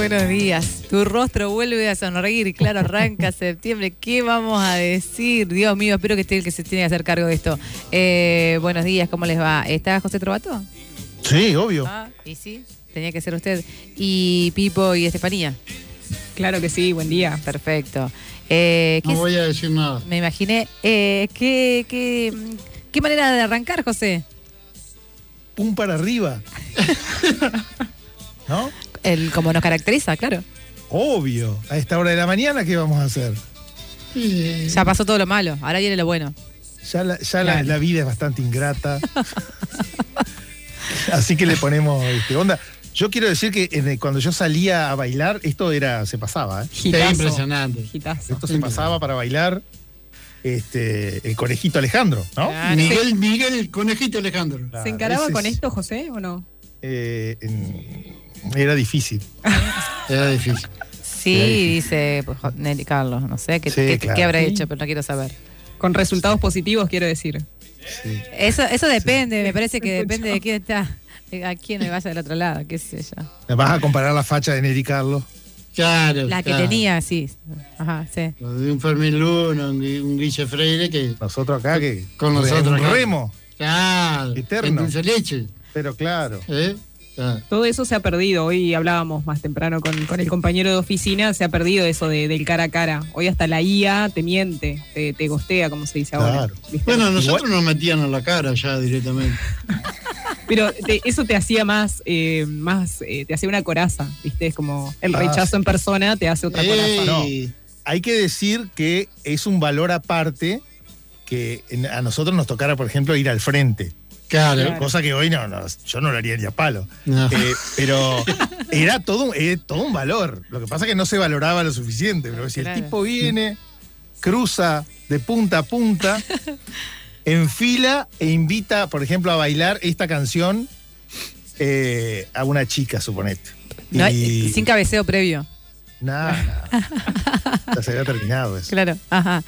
Buenos días. Tu rostro vuelve a sonreír. Claro, arranca septiembre. ¿Qué vamos a decir? Dios mío, espero que esté el que se tiene que hacer cargo de esto. Buenos días, ¿cómo les va? ¿Está José Trovato? Sí, obvio. Y sí, tenía que ser usted. ¿Y Pipo y Estefanía? Claro que sí, buen día. Perfecto. No voy a decir nada. Me imaginé. ¿Qué manera de arrancar, José? Pum para arriba. ¿No? Como nos caracteriza, claro. Obvio. A esta hora de la mañana, ¿qué vamos a hacer? Ya pasó todo lo malo, ahora viene lo bueno. Ya la vida es bastante ingrata. Así que le ponemos onda. Yo quiero decir que cuando yo salía a bailar, esto se pasaba, ¿eh? Gitazo. Impresionante. Gitazo. Esto se pasaba para bailar el conejito Alejandro, ¿no? Claro. Miguel, el conejito Alejandro. Claro, ¿Se encaraba con esto, José, o no? Era difícil. Era difícil. Sí, dice Nelly Carlos, no sé qué habrá hecho, pero no quiero saber. Con resultados positivos, quiero decir. Sí. Eso depende, me parece que depende de quién está, a quién me vaya del otro lado, qué sé yo. ¿Me vas a comparar la facha de Nelly Carlos? Claro. La que tenía, sí. Ajá, sí. De un Fermín Luna, un Guille Freire que. Nosotros acá que. Con nosotros un acá. remo. Claro. Eterno. En dulce leche. Pero claro. Claro. Todo eso se ha perdido. Hoy hablábamos más temprano con el compañero de oficina, se ha perdido eso del cara a cara. Hoy hasta la IA te miente, te gostea, como se dice ahora. Claro. ¿Viste? Bueno, nosotros nos metían a la cara ya directamente. Pero eso te hacía te hacía una coraza, ¿viste? Es como el rechazo en persona te hace otra coraza. No, hay que decir que es un valor aparte que a nosotros nos tocara, por ejemplo, ir al frente. Claro. Cosa que hoy yo no lo haría ni a palo. No. Pero era todo un valor. Lo que pasa es que no se valoraba lo suficiente. Pero si el tipo viene, cruza de punta a punta, enfila e invita, por ejemplo, a bailar esta canción a una chica, suponete. Sin cabeceo previo. Nada. Ya se había terminado eso. Claro, ajá.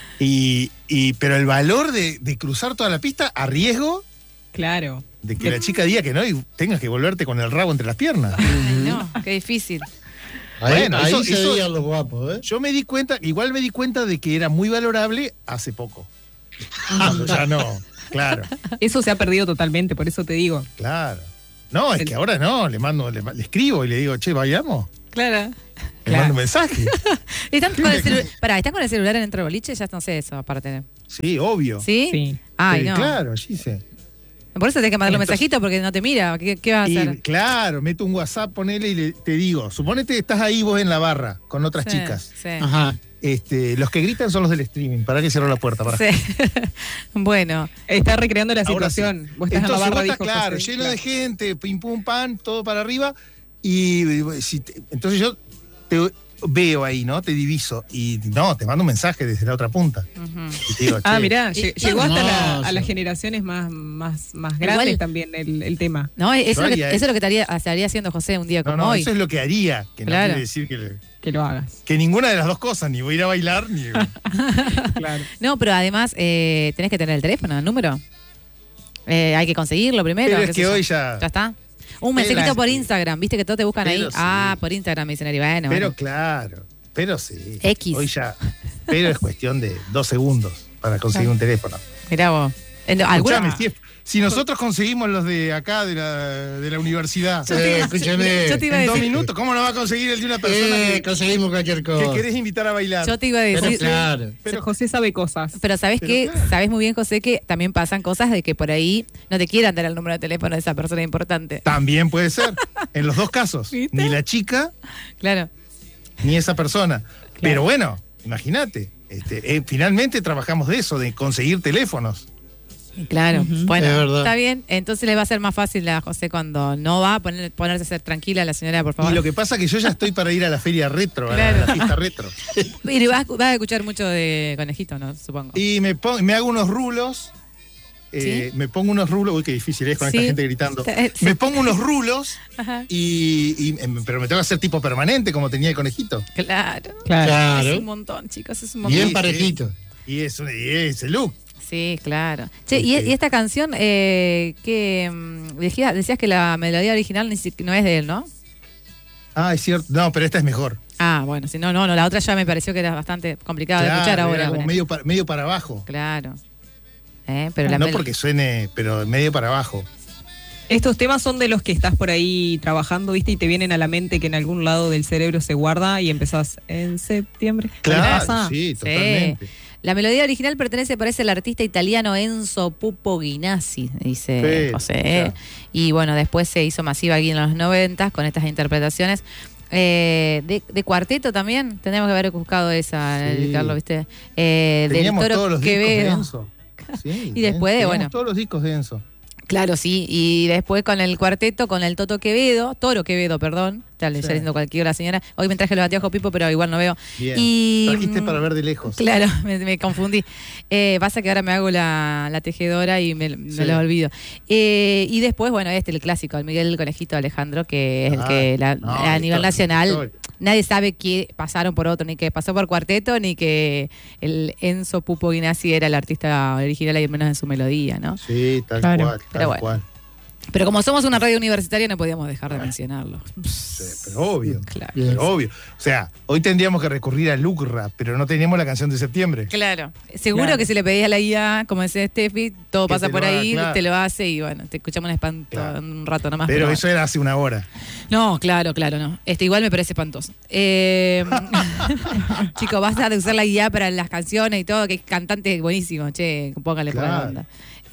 Pero el valor de cruzar toda la pista a riesgo. Claro. De que la chica diga que no y tengas que volverte con el rabo entre las piernas. Ay, no, qué difícil. Ahí Bueno, se veían los guapos, ¿eh? Yo me di cuenta de que era muy valorable hace poco. Cuando ya no, claro. Eso se ha perdido totalmente, por eso te digo. Claro. No, es que ahora no, le escribo y le digo, che, ¿vayamos? Claro. Le mando un mensaje. ¿Están con el celular en el boliche? Ya no sé eso, aparte. Sí, obvio. ¿Sí? Sí. Ay, no. Claro, sí sé. Por eso tenés que mandarle un mensajito porque no te mira. ¿Qué vas a hacer? Y claro, meto un WhatsApp, ponele y te digo, suponete que estás ahí vos en la barra con otras chicas. Sí. Ajá. Los que gritan son los del streaming. ¿Para que cierro la puerta? Para. Sí. Bueno. Está recreando la Ahora situación. sí. Vos estás en la Entonces barra, vos estás, dijo claro, José. lleno de gente, pim pum pan, todo para arriba. Y entonces yo te veo ahí, ¿no? Te diviso. Y no, te mando un mensaje desde la otra punta. Y te digo, che, Mirá, llegó hasta a hermoso. las generaciones más grandes también el tema. No, eso es Yo lo que estaría haciendo José un día como hoy. eso es lo que haría. Que Claro. no quiere decir Que lo hagas. que ninguna de las dos cosas, ni voy a ir a bailar, ni. Claro. No, pero además tenés que tener el teléfono, el número. Hay que conseguirlo primero. Pero qué es sé que yo. hoy ya. Ya está. Un Pero mensajito por sí. Instagram, viste que todos te buscan ahí. Pero sí. Por Instagram me dicen, bueno. Pero bueno. claro, pero sí. X. Hoy ya. Pero es cuestión de 2 segundos para conseguir un teléfono. Mirá vos. Escuchame, si nosotros conseguimos los de acá, de la universidad, Escúchame. Yo te iba a en 2 decir, minutos, ¿cómo no va a conseguir el de una persona Conseguimos cualquier que cosa. querés invitar a bailar? yo te iba a Pero decir. claro. Pero- José sabe cosas. Pero ¿sabés Pero qué? claro. Sabés muy bien, José, que también pasan cosas de que por ahí no te quieran dar el número de teléfono de esa persona importante. También puede ser. En los dos casos. ¿Viste? Ni la chica, Claro. ni esa persona. Pero bueno, imagínate. Finalmente trabajamos de eso, de conseguir teléfonos. Claro. Bueno, Es verdad. está bien. Entonces le va a ser más fácil a José cuando no va a ponerse a ser tranquila la señora, por favor. Y lo que pasa es que yo ya estoy para ir a la feria retro, Claro. a la fiesta retro. Y vas a escuchar mucho de Conejito, ¿no? Supongo. Y me hago unos rulos. ¿Sí? Me pongo unos rulos. Uy, qué difícil es con Sí. esta gente gritando. Sí. Me pongo unos rulos, Ajá. pero me tengo que hacer tipo permanente, como tenía el conejito. Claro. Claro. Es un montón, chicos, es un montón. Bien Sí, parejito. Y ese look. Sí, claro. Che, Ok. y esta canción, decías que la melodía original no es de él, ¿no? Ah, es cierto. No, pero esta es mejor. Ah, bueno, si no, la otra ya me pareció que era bastante complicada de escuchar ahora. Era como medio para abajo. Claro. Pero no porque suene, pero medio para abajo. Estos temas son de los que estás por ahí trabajando, ¿viste? Y te vienen a la mente que en algún lado del cerebro se guarda y empezás en septiembre. Claro, sí, totalmente. Sí. La melodía original parece al artista italiano Enzo Pupo Guinassi, dice José. Y bueno, después se hizo masiva aquí en los 90 con estas interpretaciones. De cuarteto también, tendríamos que haber buscado esa, Carlos, ¿viste? Del Toro todos los Quevedo. discos de Enzo. Sí, y después, bueno. todos los discos de Enzo. Claro, sí, y después con el cuarteto, con el Toro Quevedo, perdón, está leyendo cualquier la señora. Hoy me traje los anteojos Pipo, pero igual no veo. Bien. Y trajiste para ver de lejos. Claro, me confundí. Pasa que ahora me hago la tejedora y me lo olvido. Y después, bueno, el clásico, el Miguel Conejito Alejandro, que es el que a nivel nacional nadie sabe que pasaron por otro, ni que pasó por cuarteto, ni que el Enzo Pupo Guinassi era el artista original y menos en su melodía, ¿no? Sí, tal cual. Pero como somos una radio universitaria no podíamos dejar de mencionarlo. Sí, pero obvio. Claro. Pero obvio. O sea, hoy tendríamos que recurrir a Lucra, pero no teníamos la canción de septiembre. Claro. Seguro que si le pedís a la IA, como decía Steffi, todo pasa por ahí, te lo hace y bueno, te escuchamos un rato nomás. Pero eso era hace una hora. No, claro, no. Igual me parece espantoso. Chicos, basta de usar la IA para las canciones y todo, que es cantante buenísimo, póngale por la onda.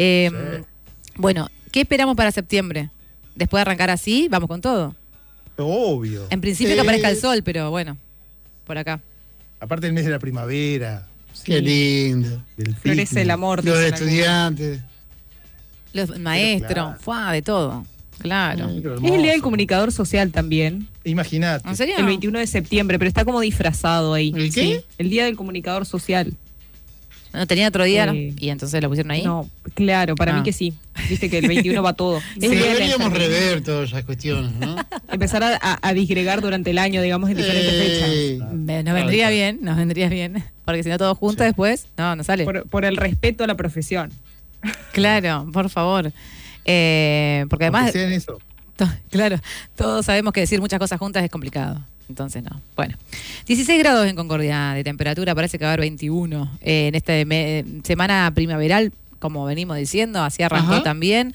Bueno, ¿qué esperamos para septiembre? Después de arrancar así, vamos con todo. Obvio. En principio que aparezca el sol, pero bueno, por acá. Aparte del mes de la primavera. Qué lindo. Florece el amor. Los estudiantes. Los maestros, de todo. Claro. Es el Día del Comunicador Social también. Imagínate. ¿En serio? El 21 de septiembre, pero está como disfrazado ahí. ¿El qué? Sí, el Día del Comunicador Social. No tenía otro día, ¿no? Y entonces lo pusieron ahí. No, claro, para mí que sí. Viste que el 21 va todo. Deberíamos rever todas esas cuestiones, ¿no? Empezar a disgregar durante el año, digamos, en diferentes fechas. Nos vendría bien. Porque si no todo junto después, no sale. Por el respeto a la profesión. Claro, por favor. Porque además... Sean eso. Claro, todos sabemos que decir muchas cosas juntas es complicado. Entonces no. Bueno, 16 grados en Concordia de temperatura, parece que va a haber 21 en esta semana primaveral, como venimos diciendo, así arrancó también.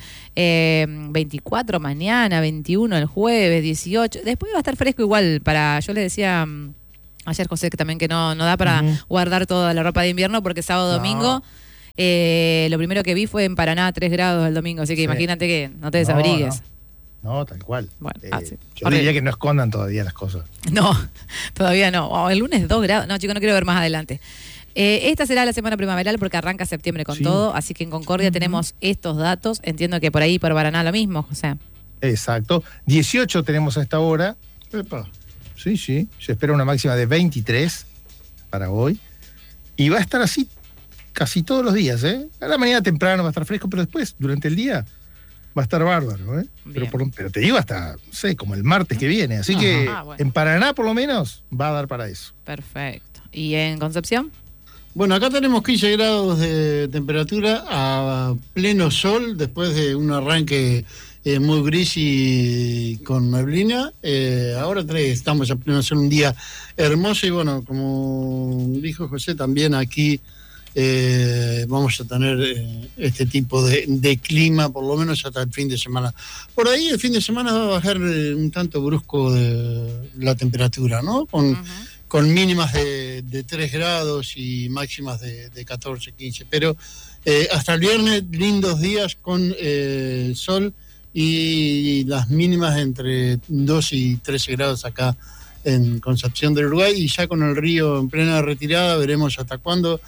24 mañana, 21 el jueves, 18. Después va a estar fresco igual yo le decía ayer, José, que también que no da para guardar toda la ropa de invierno porque sábado, domingo... lo primero que vi fue en Paraná 3 grados el domingo, así que imagínate que no te desabrigues. No, tal cual. Bueno, yo diría que no escondan todavía las cosas. No, todavía no. El lunes 2 grados. No, chicos, no quiero ver más adelante. Esta será la semana primaveral porque arranca septiembre con todo, así que en Concordia tenemos estos datos. Entiendo que por ahí, por Paraná, lo mismo, José. Exacto. 18 tenemos a esta hora. Epa. Sí. Se espera una máxima de 23 para hoy. Y va a estar así casi todos los días, ¿eh? A la mañana temprano va a estar fresco, pero después, durante el día, va a estar bárbaro, ¿eh? Pero te digo hasta, no sé, como el martes que viene. Así que en Paraná, por lo menos, va a dar para eso. Perfecto. ¿Y en Concepción? Bueno, acá tenemos 15 grados de temperatura a pleno sol después de un arranque muy gris y con neblina. Ahora estamos a pleno sol, un día hermoso y bueno, como dijo José, también aquí vamos a tener este tipo de clima por lo menos hasta el fin de semana. Por ahí el fin de semana va a bajar un tanto brusco de la temperatura, ¿no? Con mínimas de 3 grados y máximas de 14, 15. Pero hasta el viernes, lindos días con sol y las mínimas entre 2 y 13 grados acá en Concepción del Uruguay. Y ya con el río en plena retirada, veremos hasta cuándo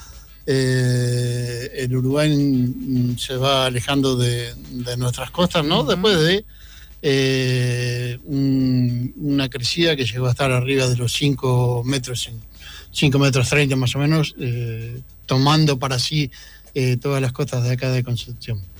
el Uruguay se va alejando de nuestras costas, ¿no? Después de una crecida que llegó a estar arriba de los 5 metros, 5 metros 30 más o menos, tomando para sí todas las costas de acá de Concepción.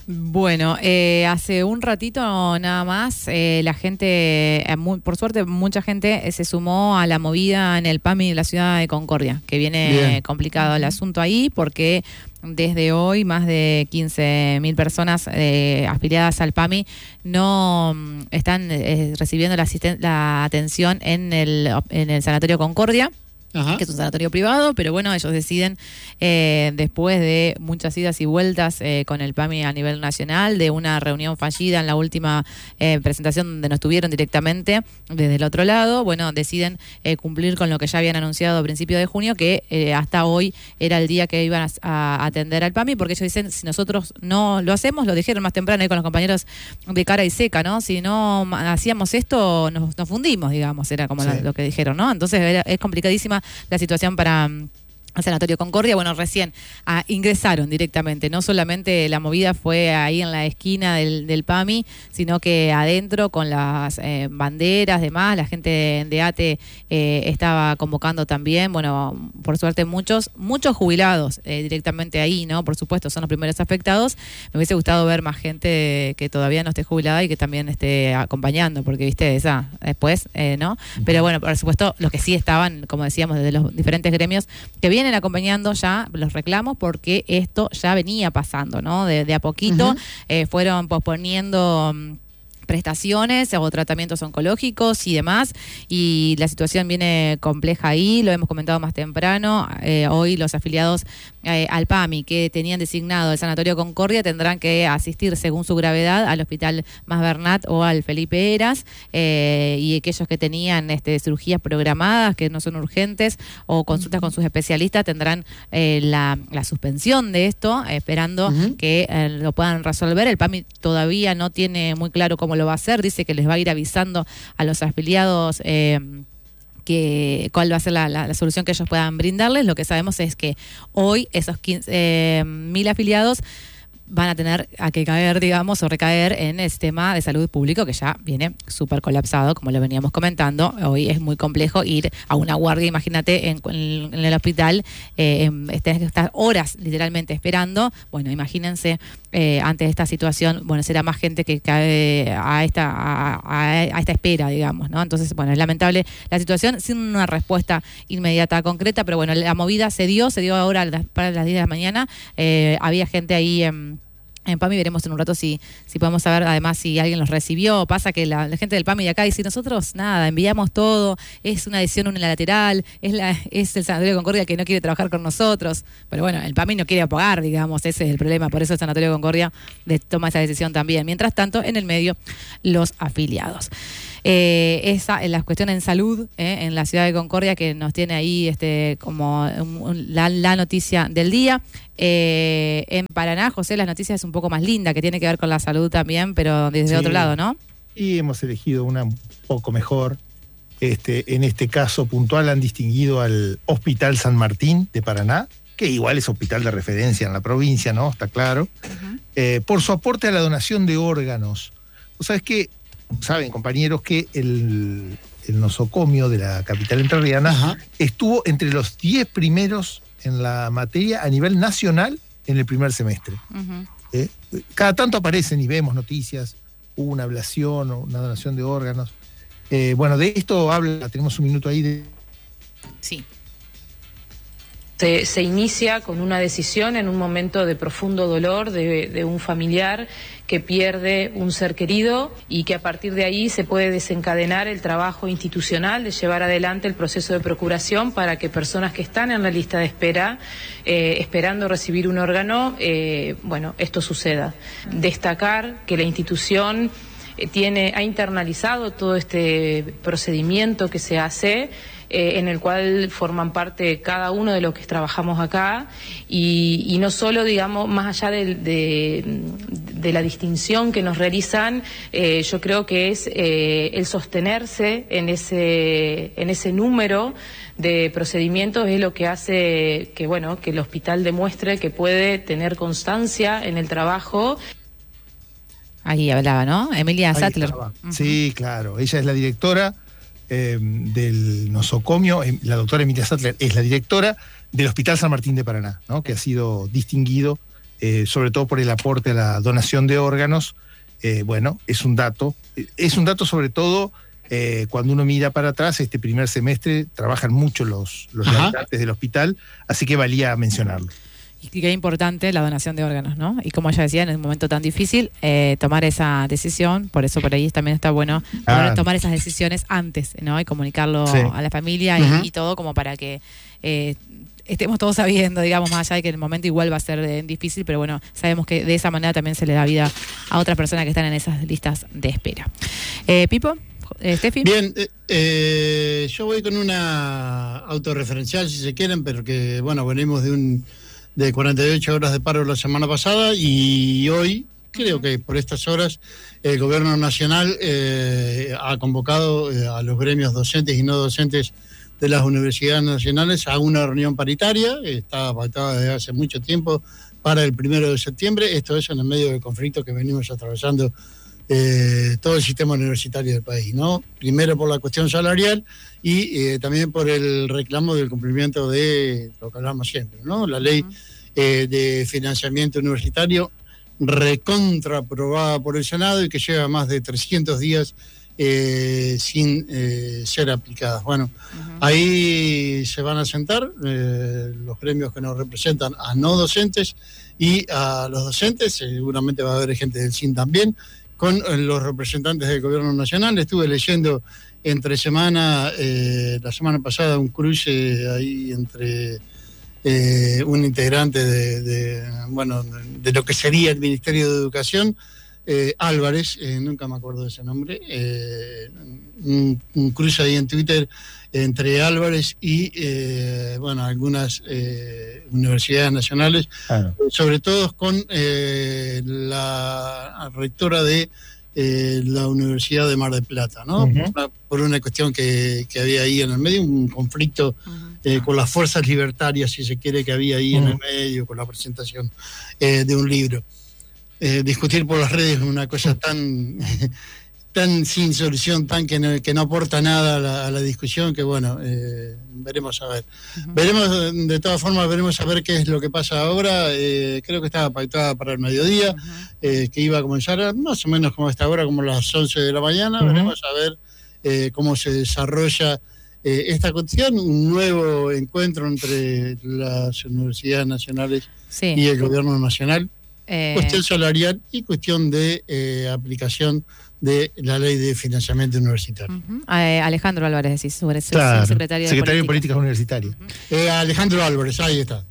Bueno, hace un ratito nada más, la gente, por suerte mucha gente se sumó a la movida en el PAMI de la ciudad de Concordia, que viene complicado el asunto ahí porque desde hoy más de 15.000 personas afiliadas al PAMI no están recibiendo la atención en el Sanatorio Concordia. Ajá. Que es un sanatorio privado, pero bueno, ellos deciden, después de muchas idas y vueltas con el PAMI a nivel nacional, de una reunión fallida en la última presentación donde no estuvieron directamente desde el otro lado, bueno, deciden cumplir con lo que ya habían anunciado a principios de junio, que hasta hoy era el día que iban a atender al PAMI, porque ellos dicen, si nosotros no lo hacemos, lo dijeron más temprano ahí con los compañeros de Cara y Seca, ¿no? Si no hacíamos esto, nos fundimos, digamos, era como lo que dijeron, ¿no? Entonces es complicadísima la situación para el Sanatorio Concordia. Bueno, recién ingresaron directamente, no solamente la movida fue ahí en la esquina del PAMI, sino que adentro con las banderas, demás, la gente de ATE estaba convocando también, bueno, por suerte muchos jubilados directamente ahí, ¿no? Por supuesto, son los primeros afectados. Me hubiese gustado ver más gente que todavía no esté jubilada y que también esté acompañando, porque, viste, esa después, ¿no? Pero bueno, por supuesto, los que sí estaban, como decíamos, desde los diferentes gremios, que vienen acompañando ya los reclamos, porque esto ya venía pasando, ¿no? De a poquito fueron posponiendo prestaciones o tratamientos oncológicos y demás, y la situación viene compleja ahí, lo hemos comentado más temprano. Hoy los afiliados al PAMI que tenían designado el Sanatorio Concordia tendrán que asistir según su gravedad al Hospital Mas Bernat o al Felipe Heras, y aquellos que tenían cirugías programadas que no son urgentes o consultas con sus especialistas tendrán la suspensión de esto, esperando que lo puedan resolver. El PAMI todavía no tiene muy claro cómo lo va a hacer, dice que les va a ir avisando a los afiliados cuál va a ser la solución que ellos puedan brindarles. Lo que sabemos es que hoy esos 15.000 afiliados van a tener que caer, digamos, o recaer en el sistema de salud público, que ya viene súper colapsado, como lo veníamos comentando. Hoy es muy complejo ir a una guardia, imagínate, en el hospital, tenés que estar horas literalmente esperando. Bueno, imagínense, ante esta situación, bueno, será más gente que cae a esta espera, digamos, ¿no? Entonces, bueno, es lamentable la situación, sin una respuesta inmediata, concreta, pero bueno, la movida se dio ahora para las 10 de la mañana. Había gente ahí en PAMI, veremos en un rato si podemos saber además si alguien los recibió. Pasa que la gente del PAMI de acá dice, nosotros nada, enviamos todo, es una decisión unilateral, es el Sanatorio de Concordia que no quiere trabajar con nosotros, pero bueno, el PAMI no quiere pagar, digamos, ese es el problema, por eso el Sanatorio de Concordia toma esa decisión también. Mientras tanto, en el medio, los afiliados. Esa es la cuestión en salud en la ciudad de Concordia, que nos tiene ahí como la noticia del día. En Paraná, José, las noticias es un poco más linda, que tiene que ver con la salud también, pero desde otro lado, ¿no? Y hemos elegido una un poco mejor. En este caso puntual han distinguido al Hospital San Martín de Paraná, que igual es hospital de referencia en la provincia, ¿no? Está claro. Por su aporte a la donación de órganos. O sea, es que saben, compañeros, que el nosocomio de la capital entrerriana estuvo entre los 10 primeros en la materia a nivel nacional en el primer semestre. Cada tanto aparecen y vemos noticias, hubo una ablación o una donación de órganos. Bueno, de esto tenemos un minuto ahí. Sí. Se inicia con una decisión en un momento de profundo dolor de un familiar que pierde un ser querido, y que a partir de ahí se puede desencadenar el trabajo institucional de llevar adelante el proceso de procuración para que personas que están en la lista de espera, esperando recibir un órgano, bueno, esto suceda. Destacar que la institución ha internalizado todo este procedimiento que se hace, en el cual forman parte cada uno de los que trabajamos acá, y no solo, digamos, más allá de la distinción que nos realizan, yo creo que es el sostenerse en ese número de procedimientos es lo que hace que, bueno, que el hospital demuestre que puede tener constancia en el trabajo. Ahí hablaba, ¿no? Emilia Sattler. Sí, claro. Ella es la directora del nosocomio. La doctora Emilia Sattler es la directora del Hospital San Martín de Paraná, ¿no? Que ha sido distinguido sobre todo por el aporte a la donación de órganos. Bueno, es un dato sobre todo cuando uno mira para atrás. Este primer semestre trabajan mucho los habitantes del hospital, así que valía mencionarlo. Y qué importante la donación de órganos, ¿no? Y como ella decía, en un momento tan difícil, tomar esa decisión, por eso por ahí también está bueno tomar esas decisiones antes, ¿no? Y comunicarlo a la familia y todo, como para que estemos todos sabiendo, digamos, más allá de que el momento igual va a ser difícil, pero bueno, sabemos que de esa manera también se le da vida a otras personas que están en esas listas de espera. Pipo, Steffi. Bien, yo voy con una autorreferencial, si se quieren, pero que, bueno, venimos de 48 horas de paro la semana pasada y hoy, creo que por estas horas, el gobierno nacional ha convocado a los gremios docentes y no docentes de las universidades nacionales a una reunión paritaria, estaba pactada desde hace mucho tiempo para el 1 de septiembre. Esto es en el medio del conflicto que venimos atravesando todo el sistema universitario del país, ¿no? Primero por la cuestión salarial y también por el reclamo del cumplimiento de lo que hablamos siempre, ¿no? La ley de financiamiento universitario recontra aprobada por el Senado y que lleva más de 300 días sin ser aplicadas. Bueno, ahí se van a sentar los gremios que nos representan a no docentes y a los docentes. Seguramente va a haber gente del CIN también, con los representantes del gobierno nacional. Estuve leyendo entre semana, la semana pasada, un cruce ahí entre un integrante de lo que sería el Ministerio de Educación, Álvarez, nunca me acuerdo de ese nombre, un cruce ahí en Twitter entre Álvarez y algunas universidades nacionales, sobre todo con la rectora de la Universidad de Mar del Plata, ¿no? Por una cuestión que había ahí en el medio, un conflicto con las fuerzas libertarias, si se quiere, que había ahí en el medio, con la presentación de un libro. Discutir por las redes es una cosa tan sin solución, tan que no aporta nada a la discusión, que bueno, veremos a ver. De todas formas, veremos a ver qué es lo que pasa ahora. Creo que estaba pactada para el mediodía, que iba a comenzar más o menos como esta hora, como las 11 de la mañana. Veremos a ver cómo se desarrolla esta cuestión, un nuevo encuentro entre las universidades nacionales y el gobierno nacional. Cuestión salarial y cuestión de aplicación de la ley de financiamiento universitario. Alejandro Álvarez, decís, secretario de Políticas Universitarias. Alejandro Álvarez, ahí está.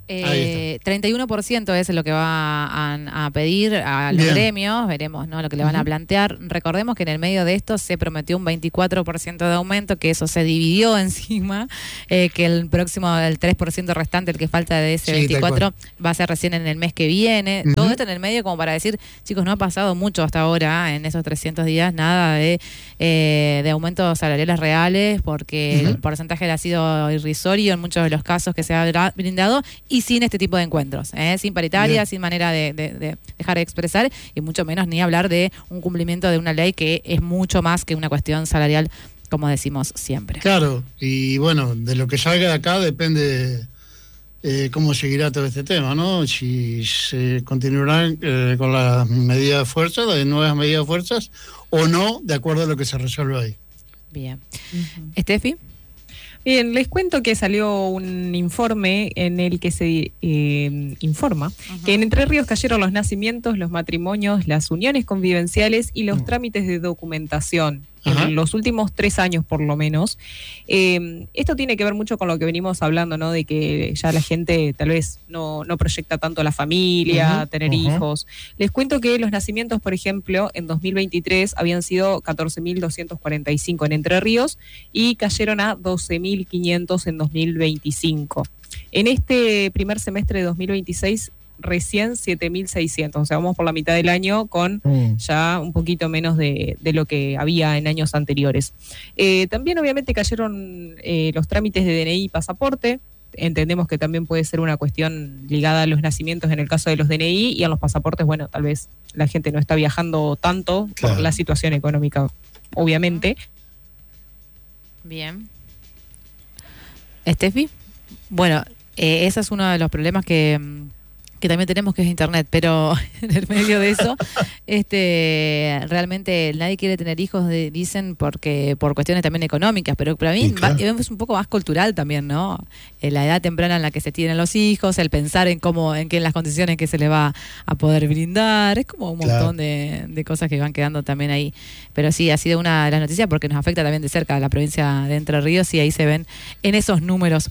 31% es lo que van a pedir a los gremios, veremos, ¿no?, lo que le van a plantear. Recordemos que en el medio de esto se prometió un 24% de aumento, que eso se dividió encima, que el 3% restante, el que falta de ese 24%, va a ser recién en el mes que viene. Todo esto en el medio como para decir, chicos, no ha pasado mucho hasta ahora, en esos 300 días, nada de aumentos salariales reales, porque el porcentaje ha sido irrisorio en muchos de los casos que se ha brindado, y sin este tipo de encuentros, sin paritaria, sin manera de dejar de expresar, y mucho menos ni hablar de un cumplimiento de una ley que es mucho más que una cuestión salarial, como decimos siempre. Claro, y bueno, de lo que salga de acá depende cómo seguirá todo este tema, ¿no? Si se continuarán con las medidas de fuerza, las nuevas medidas de fuerzas, o no, de acuerdo a lo que se resuelve ahí. Bien. Steffi. Bien, les cuento que salió un informe en el que se informa que en Entre Ríos cayeron los nacimientos, los matrimonios, las uniones convivenciales y los trámites de documentación en los últimos 3 años por lo menos. Esto tiene que ver mucho con lo que venimos hablando, ¿no? De que ya la gente tal vez no proyecta tanto la familia, tener hijos. Les cuento que los nacimientos, por ejemplo, en 2023 habían sido 14.245 en Entre Ríos y cayeron a 12.500 en 2025. En este primer semestre de 2026 recién 7.600, o sea, vamos por la mitad del año con ya un poquito menos de lo que había en años anteriores. También obviamente cayeron los trámites de DNI y pasaporte. Entendemos que también puede ser una cuestión ligada a los nacimientos en el caso de los DNI, y a los pasaportes, bueno, tal vez la gente no está viajando tanto por la situación económica, obviamente. Bien. Steffi, bueno, ese es uno de los problemas que que también tenemos, que es internet, pero en el medio de eso, realmente nadie quiere tener hijos, dicen, porque por cuestiones también económicas, pero para mí es un poco más cultural también, ¿no? La edad temprana en la que se tienen los hijos, el pensar en en las condiciones que se le va a poder brindar, es como un montón de cosas que van quedando también ahí. Pero sí, ha sido una de las noticias porque nos afecta también de cerca a la provincia de Entre Ríos y ahí se ven en esos números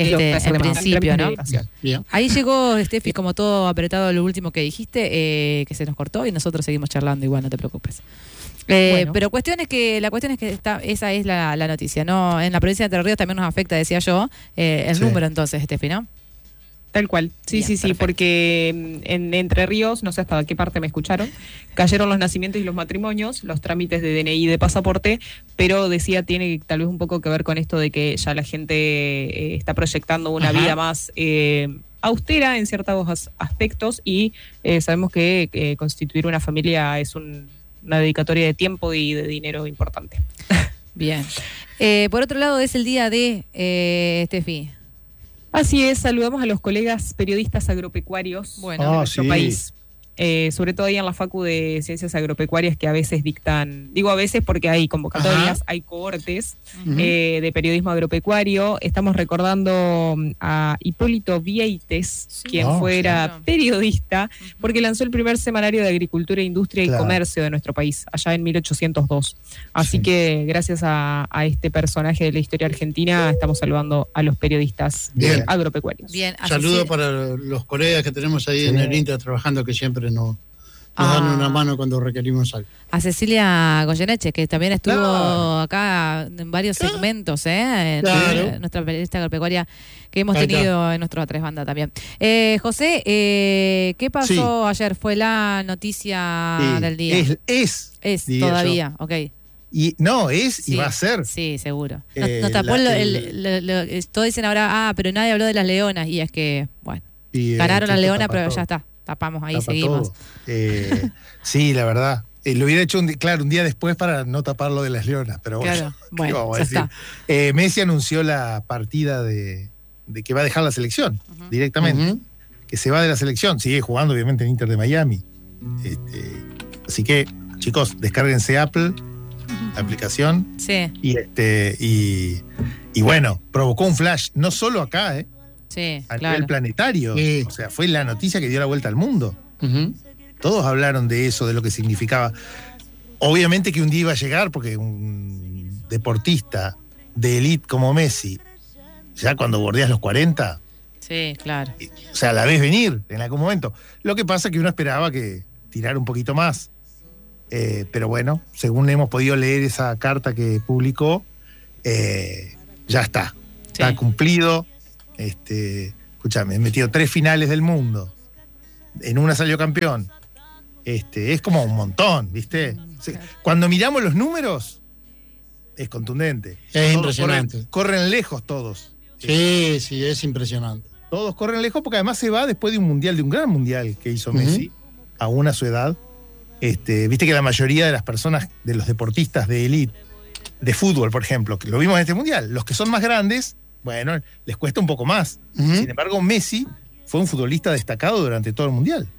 en principio, ¿no? Bien. Ahí llegó Steffi, como todo apretado lo último que dijiste, que se nos cortó y nosotros seguimos charlando igual, no te preocupes. Pero la cuestión es que esa es la noticia, ¿no? En la provincia de Entre Ríos también nos afecta, decía yo, el número entonces, Steffi, ¿no? Tal cual, sí, Bien, porque en Entre Ríos, no sé hasta qué parte me escucharon, cayeron los nacimientos y los matrimonios, los trámites de DNI y de pasaporte, pero decía, tiene tal vez un poco que ver con esto de que ya la gente está proyectando una vida más austera en ciertos aspectos y sabemos que constituir una familia es una dedicatoria de tiempo y de dinero importante. Bien. Por otro lado, es el día de Steffi. Así es, saludamos a los colegas periodistas agropecuarios de nuestro país. Sobre todo ahí en la Facu de Ciencias Agropecuarias, que a veces dictan, digo a veces porque hay convocatorias, hay cohortes de periodismo agropecuario. Estamos recordando a Hipólito Vieites, quien fuera periodista, porque lanzó el primer semanario de Agricultura, Industria y Comercio de nuestro país, allá en 1802. Así que gracias a este personaje de la historia argentina, estamos saludando a los periodistas agropecuarios. Bien, saludo para los colegas que tenemos ahí en el INTA trabajando, que siempre nos dan una mano cuando requerimos algo. A Cecilia Goyeneche, que también estuvo acá en varios segmentos, nuestra periodista agropecuaria que hemos tenido en nuestro A3 Banda también. José, ¿qué pasó ayer? Fue la noticia del día. Es todavía, ok. Y va a ser. Sí, seguro. Nos tapó todos dicen ahora, pero nadie habló de las leonas, y es que, bueno, ganaron las leonas, pero ya está. Tapamos ahí, seguimos. Sí, la verdad. Lo hubiera hecho un día después para no tapar lo de las leonas, pero bueno, ¿qué vamos a decir? Está. Messi anunció la partida de que va a dejar la selección directamente, que se va de la selección, sigue jugando obviamente en Inter de Miami. Así que, chicos, descárguense Apple, la aplicación. Sí. Y bueno, provocó un flash, no solo acá, Sí, a nivel planetario. O sea, fue la noticia que dio la vuelta al mundo. Todos hablaron de eso, de lo que significaba. Obviamente que un día iba a llegar, porque un deportista de élite como Messi, ya cuando bordeas los 40, sí, claro. O sea, la ves venir en algún momento. Lo que pasa es que uno esperaba que tirara un poquito más. Pero bueno, según hemos podido leer esa carta que publicó, ya está. Está cumplido. Escúchame, metió 3 finales del mundo. En una salió campeón. Es como un montón, ¿viste? Cuando miramos los números, es contundente. Es impresionante. Corren lejos todos. Sí, es impresionante. Todos corren lejos porque además se va después de un gran mundial que hizo Messi, aún a su edad. Viste que la mayoría de las personas, de los deportistas de élite, de fútbol, por ejemplo, que lo vimos en este mundial, los que son más grandes, bueno, les cuesta un poco más. Sin embargo, Messi fue un futbolista destacado durante todo el mundial.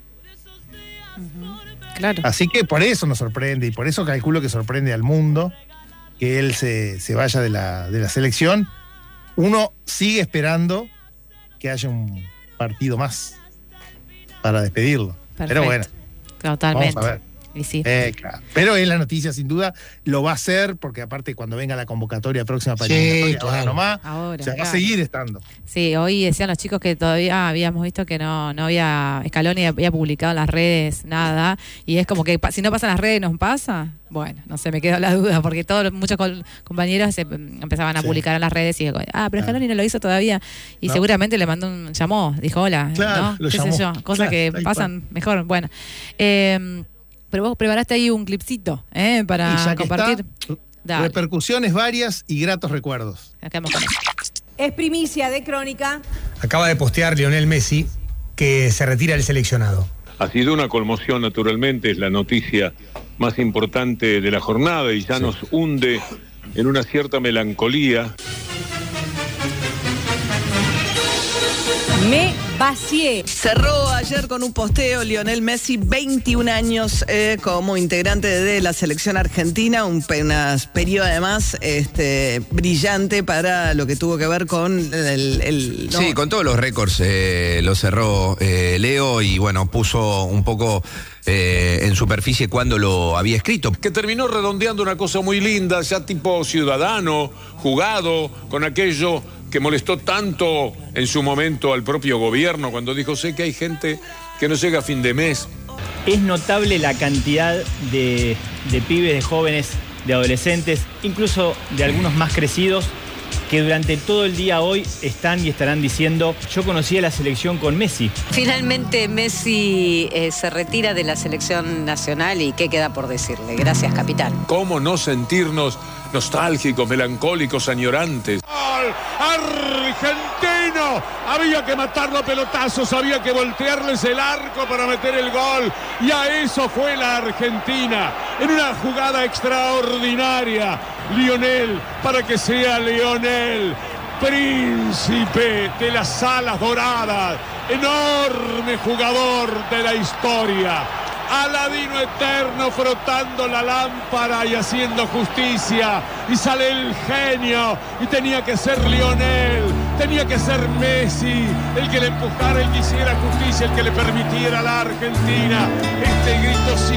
Claro. Así que por eso nos sorprende, y por eso calculo que sorprende al mundo que él se vaya de la selección. Uno sigue esperando que haya un partido más para despedirlo. Perfecto. Pero bueno, totalmente. vamos a ver. Y sí. Claro. Pero es la noticia, sin duda, lo va a hacer, porque aparte cuando venga la convocatoria próxima para ahora nomás, ahora, o sea, va a seguir estando. Sí, hoy decían los chicos que todavía habíamos visto que no había, Scaloni había publicado en las redes nada, y es como que si no pasa en las redes, ¿nos pasa? Bueno, no sé, me quedó la duda, porque muchos compañeros empezaban a publicar en las redes y pero Scaloni no lo hizo todavía, y seguramente le llamó, dijo hola, claro, ¿no? ¿Qué sé yo? Cosas que pasan mejor, bueno. Pero vos preparaste ahí un clipcito para compartir. Repercusiones varias y gratos recuerdos. Acabamos con eso. Es primicia de Crónica. Acaba de postear Lionel Messi que se retira del seleccionado. Ha sido una conmoción, naturalmente, es la noticia más importante de la jornada y ya nos hunde en una cierta melancolía. Me Vacié. Cerró ayer con un posteo Lionel Messi, 21 años como integrante de la selección argentina, un periodo además brillante para lo que tuvo que ver con el Sí, con todos los récords lo cerró Leo y bueno, puso un poco en superficie cuando lo había escrito. Que terminó redondeando una cosa muy linda, ya tipo ciudadano, jugado, con aquello que molestó tanto en su momento al propio gobierno cuando dijo, sé que hay gente que no llega a fin de mes. Es notable la cantidad de pibes, de jóvenes, de adolescentes, incluso de algunos más crecidos, que durante todo el día hoy están y estarán diciendo, yo conocí a la selección con Messi. Finalmente Messi se retira de la selección nacional y ¿qué queda por decirle? Gracias, capitán. ¿Cómo no sentirnos nostálgicos, melancólicos, añorantes? ¡Gol argentino! Había que matarlo a pelotazos, había que voltearles el arco para meter el gol. Y a eso fue la Argentina, en una jugada extraordinaria. Lionel, para que sea Lionel, príncipe de las alas doradas, enorme jugador de la historia. Aladino eterno frotando la lámpara y haciendo justicia, y sale el genio, y tenía que ser Lionel, tenía que ser Messi, el que le empujara, el que hiciera justicia, el que le permitiera a la Argentina este grito